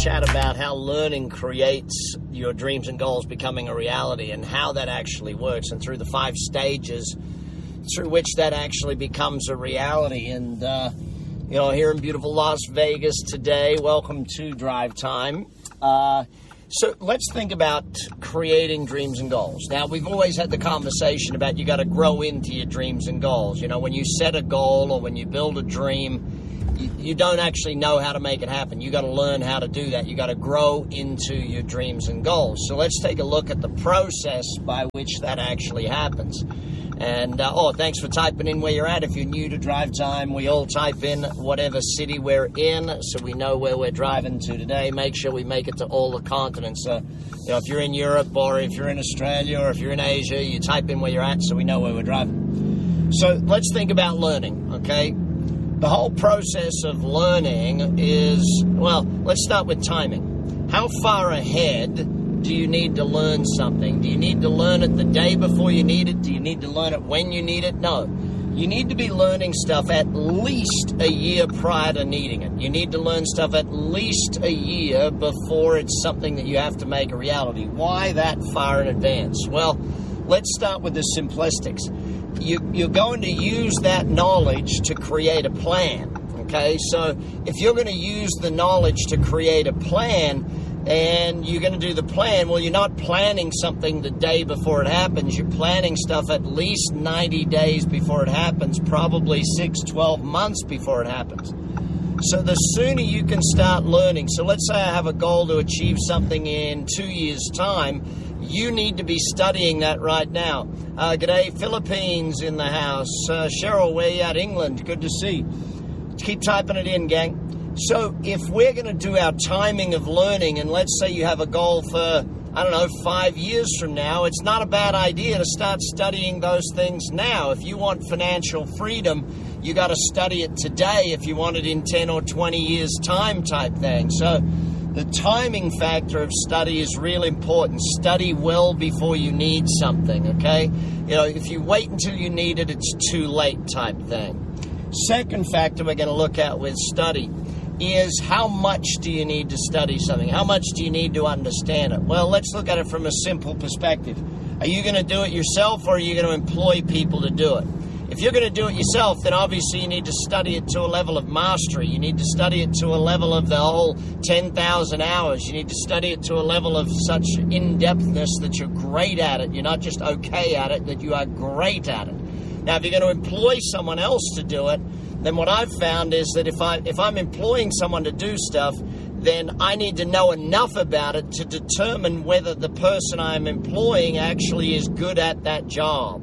chat about how learning creates your dreams and goals becoming a reality and how that actually works, and through the 5 stages through which that actually becomes a reality. And, here in beautiful Las Vegas today, welcome to Drive Time. So let's think about creating dreams and goals. Now, we've always had the conversation about you got to grow into your dreams and goals. You know, when you set a goal or when you build a dream, you don't actually know how to make it happen. You got to learn how to do that. You got to grow into your dreams and goals. So let's take a look at the process by which that actually happens. And, thanks for typing in where you're at. If you're new to Drive Time, we all type in whatever city we're in so we know where we're driving to today. Make sure we make it to all the continents. So, if you're in Europe or if you're in Australia or if you're in Asia, you type in where you're at so we know where we're driving. So let's think about learning, okay? The whole process of learning is, let's start with timing. How far ahead do you need to learn something? Do you need to learn it the day before you need it? Do you need to learn it when you need it? No. You need to be learning stuff at least a year prior to needing it. You need to learn stuff at least a year before it's something that you have to make a reality. Why that far in advance? Well, let's start with the simplistics. You're going to use that knowledge to create a plan, okay? So if you're going to use the knowledge to create a plan and you're going to do the plan, well, you're not planning something the day before it happens. You're planning stuff at least 90 days before it happens, probably 6-12 months before it happens. So the sooner you can start learning, so let's say I have a goal to achieve something in 2 years' time, you need to be studying that right now. G'day, Philippines in the house. Cheryl, where you at? England, good to see. Keep typing it in, gang. So if we're going to do our timing of learning, and let's say you have a goal for, 5 years from now, it's not a bad idea to start studying those things now. If you want financial freedom, you got to study it today if you want it in 10 or 20 years' time type thing. So the timing factor of study is really important. Study well before you need something, okay? If you wait until you need it, it's too late type thing. Second factor we're going to look at with study is how much do you need to study something? How much do you need to understand it? Well, let's look at it from a simple perspective. Are you going to do it yourself or are you going to employ people to do it? If you're going to do it yourself, then obviously you need to study it to a level of mastery. You need to study it to a level of the whole 10,000 hours. You need to study it to a level of such in-depthness that you're great at it. You're not just okay at it, that you are great at it. Now, if you're going to employ someone else to do it, then what I've found is that if I'm employing someone to do stuff, then I need to know enough about it to determine whether the person I'm employing actually is good at that job.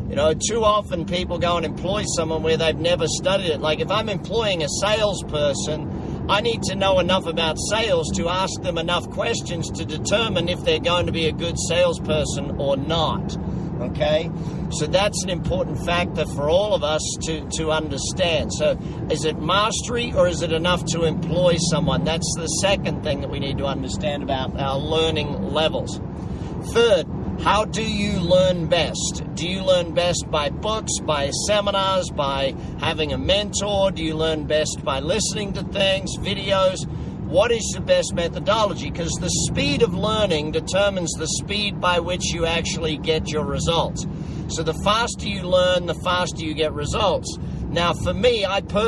Too often people go and employ someone where they've never studied it. Like if I'm employing a salesperson, I need to know enough about sales to ask them enough questions to determine if they're going to be a good salesperson or not. Okay? So that's an important factor for all of us to understand. So is it mastery or is it enough to employ someone? That's the second thing that we need to understand about our learning levels. Third, how do you learn best? Do you learn best by books, by seminars, by having a mentor? Do you learn best by listening to things, videos? What is the best methodology? Because the speed of learning determines the speed by which you actually get your results. So the faster you learn, the faster you get results. Now, for me,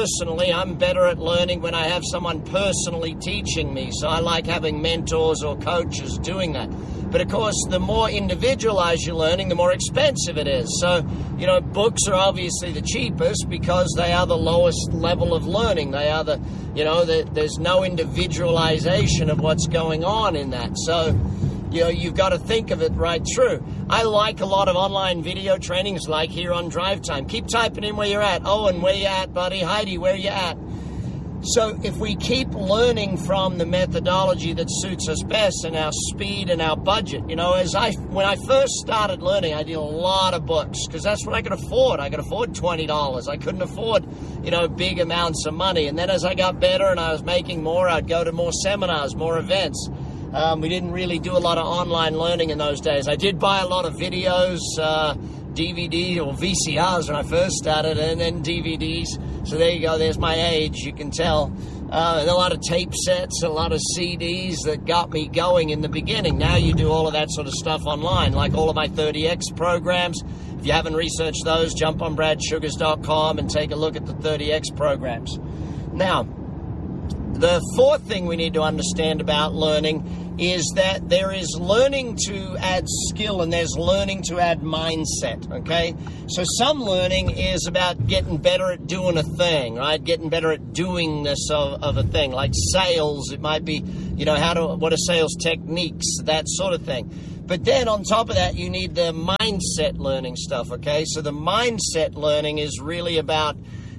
I'm better at learning when I have someone personally teaching me. So I like having mentors or coaches doing that. But of course, the more individualized you're learning, the more expensive it is. So, books are obviously the cheapest because they are the lowest level of learning. They are there's no individualization of what's going on in that. So, you've got to think of it right through. I like a lot of online video trainings like here on Drive Time. Keep typing in where you're at. Owen, where you at, buddy? Heidi, where you at? So if we keep learning from the methodology that suits us best and our speed and our budget, when I first started learning, I did a lot of books because that's what I could afford. I could afford $20. I couldn't afford, big amounts of money. And then as I got better and I was making more, I'd go to more seminars, more events. We didn't really do a lot of online learning in those days. I did buy a lot of videos, DVD or VCRs when I first started, and then DVDs. So there you go. There's my age. You can tell. and a lot of tape sets, a lot of CDs that got me going in the beginning. Now you do all of that sort of stuff online, like all of my 30X programs. If you haven't researched those, jump on bradsugars.com and take a look at the 30X programs. Now, the fourth thing we need to understand about learning is that there is learning to add skill and there's learning to add mindset, okay? So some learning is about getting better at doing a thing, right? Getting better at doingness of a thing, like sales. It might be, what are sales techniques, that sort of thing. But then on top of that, you need the mindset learning stuff, okay? So the mindset learning is really about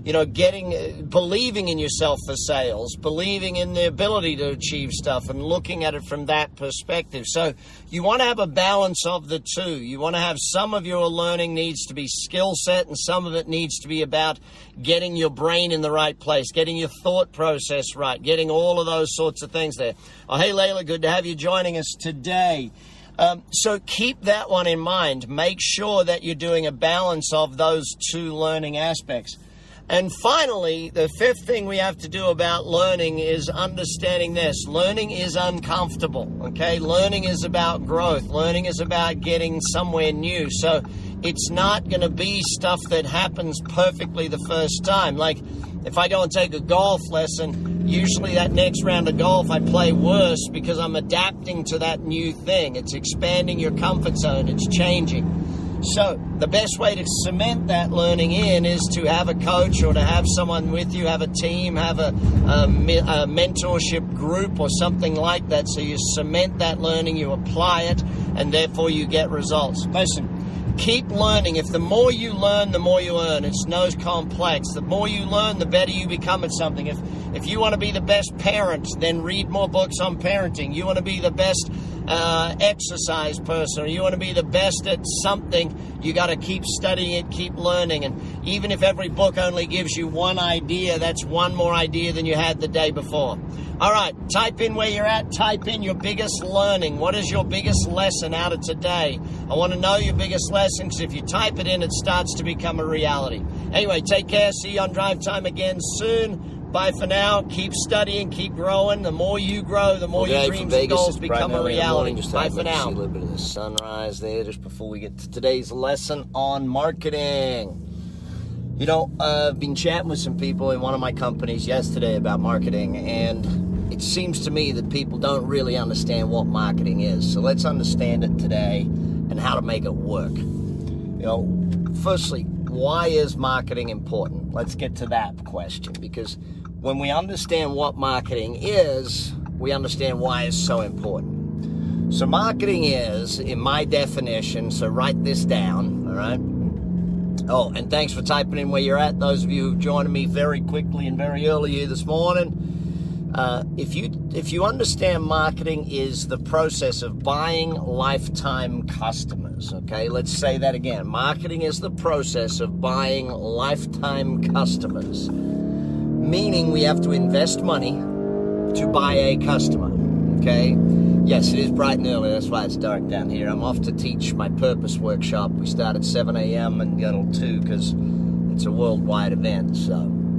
believing in yourself for sales, believing in the ability to achieve stuff and looking at it from that perspective. So you want to have a balance of the two. You want to have some of your learning needs to be skill set and some of it needs to be about getting your brain in the right place, getting your thought process right, getting all of those sorts of things there. Oh, hey, Layla, good to have you joining us today. So keep that one in mind. Make sure that you're doing a balance of those two learning aspects. And finally, the fifth thing we have to do about learning is understanding this. Learning is uncomfortable, okay? Learning is about growth. Learning is about getting somewhere new. So it's not going to be stuff that happens perfectly the first time. Like if I go and take a golf lesson, usually that next round of golf I play worse because I'm adapting to that new thing. It's expanding your comfort zone. It's changing. So the best way to cement that learning in is to have a coach or to have someone with you, have a team, have a mentorship group or something like that. So you cement that learning, you apply it, and therefore you get results. Listen, keep learning. If the more you learn, the more you earn. It's no complex. The more you learn, the better you become at something. If you want to be the best parent, then read more books on parenting. You want to be the best exercise person, or you want to be the best at something, you got to keep studying it, keep learning. And even if every book only gives you one idea, that's one more idea than you had the day before. All right, type in where you're at, type in your biggest learning. What is your biggest lesson out of today? I want to know your biggest lesson, because if you type it in, it starts to become a reality. Anyway, take care. See you on Drive Time again soon. Bye for now. Keep studying, keep growing. The more you grow, the more your dreams and goals become a reality. Bye for now. See a little bit of the sunrise there just before we get to today's lesson on marketing. I've been chatting with some people in one of my companies yesterday about marketing, and it seems to me that people don't really understand what marketing is. So let's understand it today and how to make it work. Firstly, why is marketing important? Let's get to that question, because when we understand what marketing is, we understand why it's so important. So marketing is, in my definition, so write this down, all right? Oh, and thanks for typing in where you're at. Those of you who've joined me very quickly and very early here this morning. If you understand marketing is the process of buying lifetime customers, okay? Let's say that again. Marketing is the process of buying lifetime customers, meaning we have to invest money to buy a customer, okay? Yes, it is bright and early. That's why it's dark down here. I'm off to teach my purpose workshop. We start at 7 a.m. and go till 2 because it's a worldwide event. So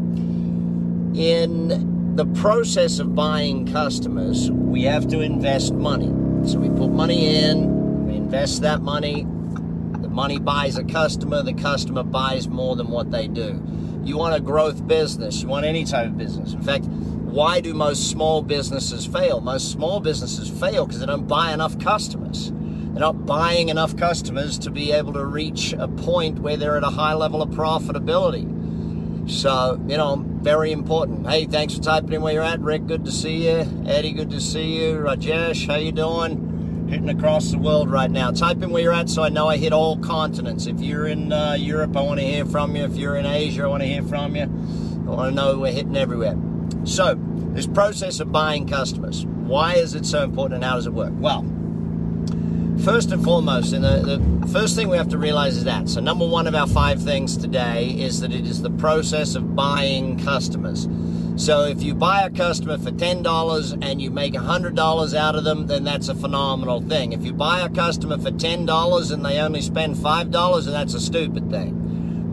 in the process of buying customers, we have to invest money. So we put money in, we invest that money, the money buys a customer, the customer buys more than what they do. You want a growth business, you want any type of business. In fact, why do most small businesses fail? Most small businesses fail because they don't buy enough customers. They're not buying enough customers to be able to reach a point where they're at a high level of profitability. So, very important. Hey, thanks for typing in where you're at. Rick, good to see you. Eddie, good to see you. Rajesh, how you doing? Hitting across the world right now. Type in where you're at so I know I hit all continents. If you're in Europe, I want to hear from you. If you're in Asia, I want to hear from you. I want to know we're hitting everywhere. So, this process of buying customers. Why is it so important and how does it work? Well, first and foremost, and the first thing we have to realize is that. So number one of our 5 things today is that it is the process of buying customers. So if you buy a customer for $10 and you make $100 out of them, then that's a phenomenal thing. If you buy a customer for $10 and they only spend $5, then that's a stupid thing.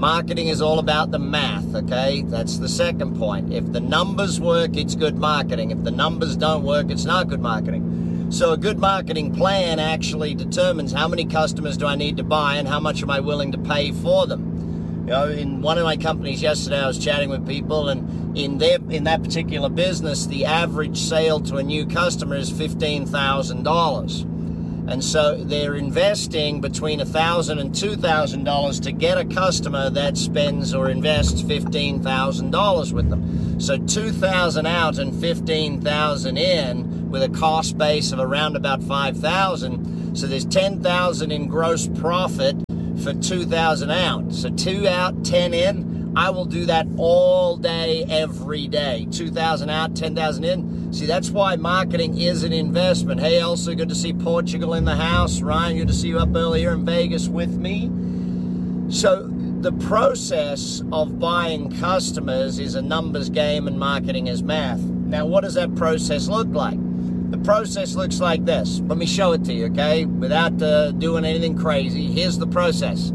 Marketing is all about the math, okay? That's the second point. If the numbers work, it's good marketing. If the numbers don't work, it's not good marketing. So a good marketing plan actually determines how many customers do I need to buy and how much am I willing to pay for them. You know, in one of my companies yesterday, I was chatting with people, and in that particular business, the average sale to a new customer is $15,000. And so they're investing between $1,000 and $2,000 to get a customer that spends or invests $15,000 with them. So $2,000 out and $15,000 in, with a cost base of around about $5,000. So there's $10,000 in gross profit for $2,000 out. So 2 out, 10 in. I will do that all day, every day. 2,000 out, 10,000 in. See, that's why marketing is an investment. Hey, also good to see Portugal in the house. Ryan, good to see you up earlier in Vegas with me. So the process of buying customers is a numbers game and marketing is math. Now, what does that process look like? The process looks like this. Let me show it to you, okay? Without doing anything crazy. Here's the process.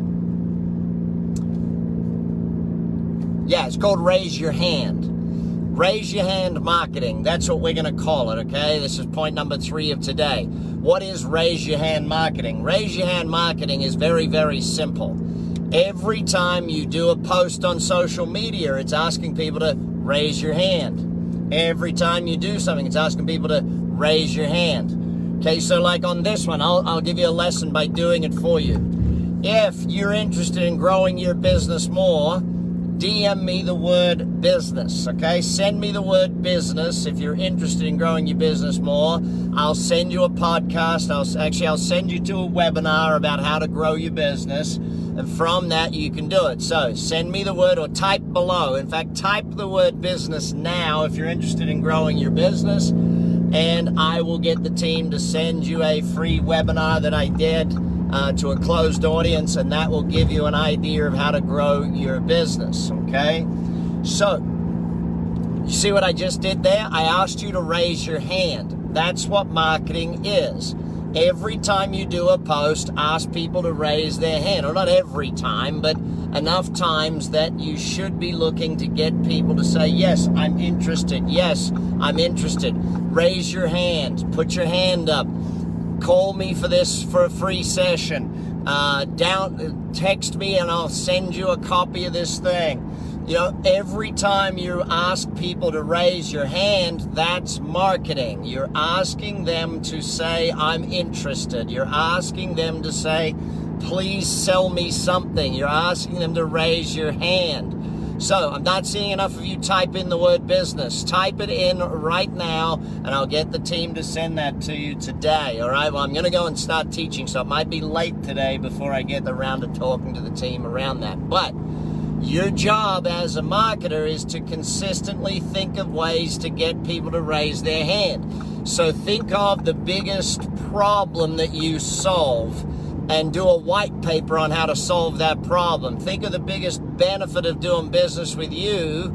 Yeah, it's called raise your hand. Raise your hand marketing. That's what we're going to call it, okay? This is point number 3 of today. What is raise your hand marketing? Raise your hand marketing is very, very simple. Every time you do a post on social media, it's asking people to raise your hand. Every time you do something, it's asking people to raise your hand. Okay, so like on this one, I'll give you a lesson by doing it for you. If you're interested in growing your business more, DM me the word business, okay? Send me the word business if you're interested in growing your business more. I'll send you a podcast. I'll send you to a webinar about how to grow your business. And from that, you can do it. So send me the word or type below. In fact, type the word business now if you're interested in growing your business. And I will get the team to send you a free webinar that I did to a closed audience, and that will give you an idea of how to grow your business, okay? So, you see what I just did there? I asked you to raise your hand. That's what marketing is. Every time you do a post, ask people to raise their hand. Or not every time, but enough times that you should be looking to get people to say, yes, I'm interested. Yes, I'm interested. Raise your hand. Put your hand up. Call me for a free session. Text me and I'll send you a copy of this thing. You know, every time you ask people to raise your hand, that's marketing. You're asking them to say, I'm interested. You're asking them to say, please sell me something. You're asking them to raise your hand. So, I'm not seeing enough of you type in the word business. Type it in right now, and I'll get the team to send that to you today, all right? Well, I'm going to go and start teaching, so it might be late today before I get around to talking to the team around that. But your job as a marketer is to consistently think of ways to get people to raise their hand. So, think of the biggest problem that you solve and do a white paper on how to solve that problem. Think of the biggest benefit of doing business with you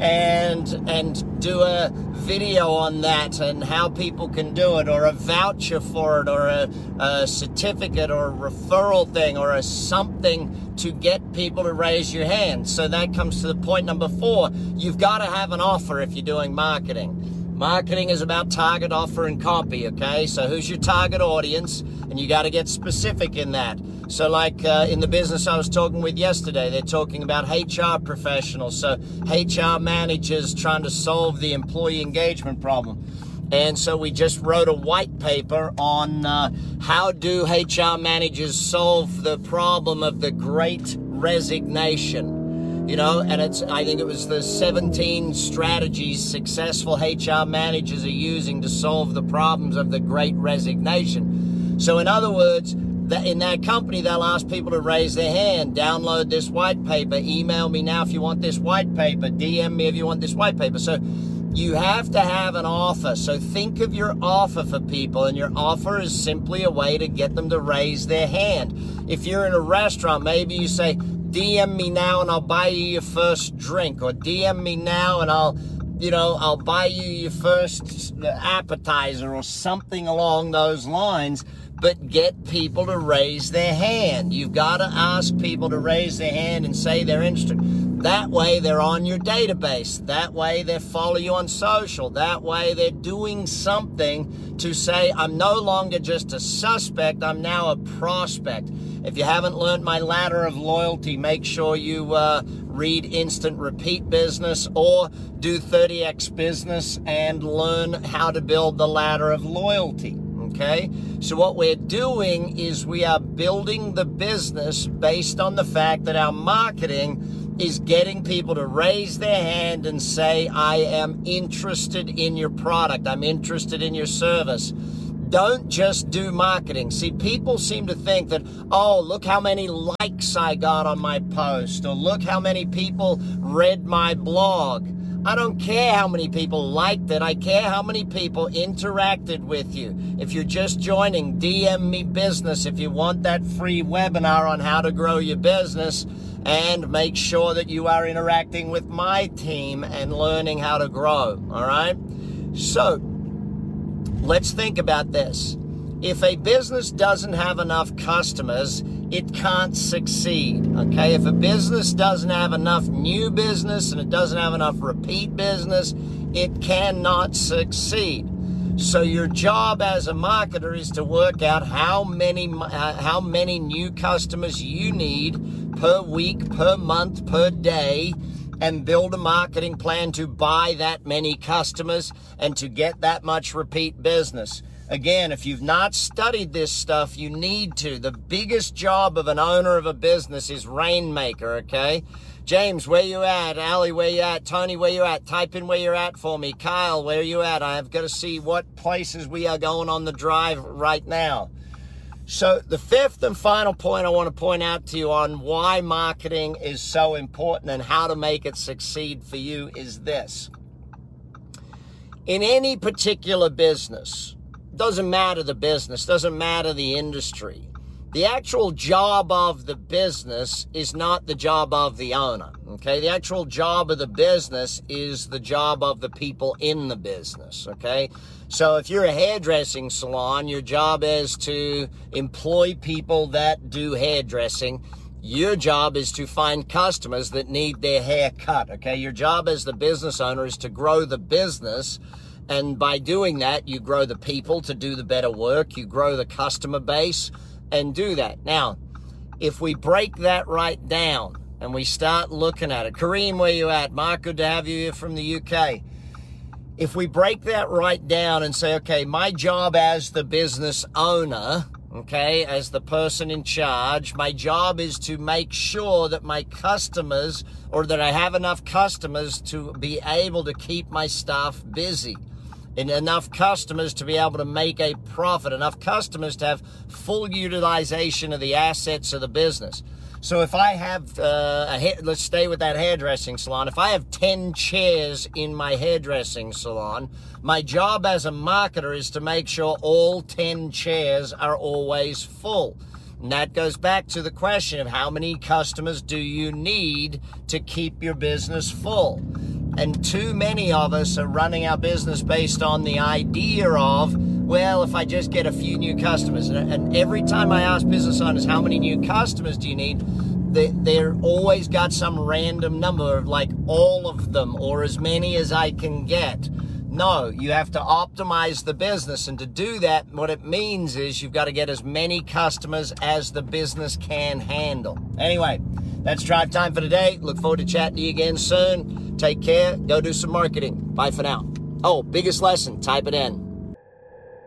and do a video on that and how people can do it, or a voucher for it, or a certificate, or a referral thing, or a something to get people to raise your hand. So that comes to the point number 4. You've got to have an offer if you're doing marketing. Marketing is about target, offer, and copy, okay? So who's your target audience? And you got to get specific in that. So like in the business I was talking with yesterday, they're talking about HR professionals. So HR managers trying to solve the employee engagement problem. And so we just wrote a white paper on how do HR managers solve the problem of the Great Resignation. You know, and I think it was the 17 strategies successful HR managers are using to solve the problems of the Great Resignation. So in other words, in that company, they'll ask people to raise their hand, download this white paper, email me now if you want this white paper, DM me if you want this white paper. So you have to have an offer. So think of your offer for people, and your offer is simply a way to get them to raise their hand. If you're in a restaurant, maybe you say, DM me now and I'll buy you your first drink, or DM me now and I'll I'll buy you your first appetizer or something along those lines, but get people to raise their hand. You've got to ask people to raise their hand and say they're interested. That way they're on your database. That way they follow you on social. That way they're doing something to say, I'm no longer just a suspect, I'm now a prospect. If you haven't learned my ladder of loyalty, make sure you read Instant Repeat Business or do 30X Business and learn how to build the ladder of loyalty. Okay, so what we're doing is we are building the business based on the fact that our marketing is getting people to raise their hand and say, I am interested in your product. I'm interested in your service. Don't just do marketing. See, people seem to think that, oh, look how many likes I got on my post, or look how many people read my blog. I don't care how many people liked it. I care how many people interacted with you. If you're just joining, DM me business if you want that free webinar on how to grow your business, and make sure that you are interacting with my team and learning how to grow, all right? So let's think about this. If a business doesn't have enough customers, it can't succeed, okay? If a business doesn't have enough new business and it doesn't have enough repeat business, it cannot succeed. So your job as a marketer is to work out how many new customers you need per week, per month, per day, and build a marketing plan to buy that many customers and to get that much repeat business. Again, if you've not studied this stuff, you need to. The biggest job of an owner of a business is rainmaker, okay? James, where you at? Ali, where you at? Tony, where you at? Type in where you're at for me. Kyle, where you at? I've got to see what places we are going on the drive right now. So the fifth and final point I want to point out to you on why marketing is so important and how to make it succeed for you is this. In any particular business, doesn't matter the business, doesn't matter the industry, the actual job of the business is not the job of the owner, okay? The actual job of the business is the job of the people in the business, okay? So if you're a hairdressing salon, your job is to employ people that do hairdressing. Your job is to find customers that need their hair cut, okay? Your job as the business owner is to grow the business, and by doing that, you grow the people to do the better work, you grow the customer base, and do that. Now, if we break that right down and we start looking at it, Kareem, where you at? Mark, good to have you here from the UK. If we break that right down and say, okay, my job as the business owner, okay, as the person in charge, my job is to make sure that my customers, or that I have enough customers to be able to keep my staff busy, and enough customers to be able to make a profit, enough customers to have full utilization of the assets of the business. So if I have, let's stay with that hairdressing salon. If I have 10 chairs in my hairdressing salon, my job as a marketer is to make sure all 10 chairs are always full. And that goes back to the question of how many customers do you need to keep your business full? And too many of us are running our business based on the idea of, well, if I just get a few new customers. And every time I ask business owners, how many new customers do you need? They're always got some random number of like all of them or as many as I can get. No, you have to optimize the business. And to do that, what it means is you've got to get as many customers as the business can handle. Anyway, that's drive time for today. Look forward to chatting to you again soon. Take care. Go do some marketing. Bye for now. Oh, biggest lesson, type it in.